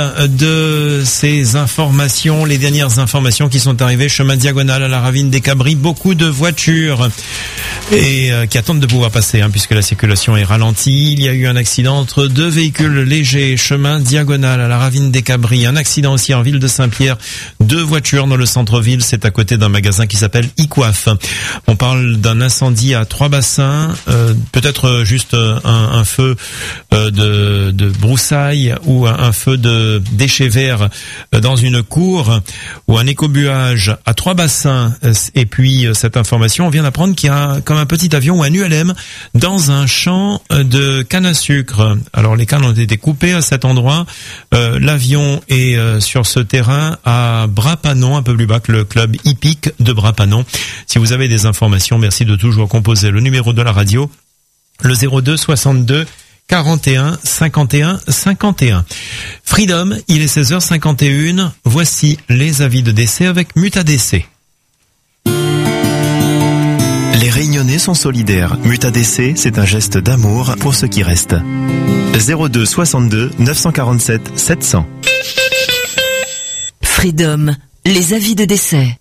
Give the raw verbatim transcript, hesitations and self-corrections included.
De ces informations, les dernières informations qui sont arrivées, chemin diagonal à la ravine des Cabris, beaucoup de voitures et euh, qui attendent de pouvoir passer, hein, puisque la circulation est ralentie. Il y a eu un accident entre deux véhicules légers, chemin diagonal à la ravine des Cabris. Un accident aussi en ville de Saint-Pierre, deux voitures dans le centre-ville, c'est à côté d'un magasin qui s'appelle Icoif. On parle d'un incendie à Trois-Bassins, euh, peut-être juste un, un feu euh, de, de broussailles ou un, un feu de déchets verts dans une cour ou un écobuage à Trois-Bassins. Et puis cette information, on vient d'apprendre qu'il y a comme un petit avion ou un U L M dans un champ de canne à sucre. Alors les cannes ont été coupées à cet endroit. Euh, l'avion est euh, sur ce terrain à Bras-Panon, un peu plus bas que le club hippique de Bras-Panon. Si vous avez des informations, merci de toujours composer le numéro de la radio, le zéro deux soixante-deux quarante et un cinquante et un cinquante et un. Freedom, il est seize heures cinquante et une. Voici les avis de décès avec Mutadc. Les Réunionnais sont solidaires. Mutadc, c'est un geste d'amour pour ceux qui restent. zéro deux soixante-deux neuf cent quarante-sept sept cents. Freedom, les avis de décès.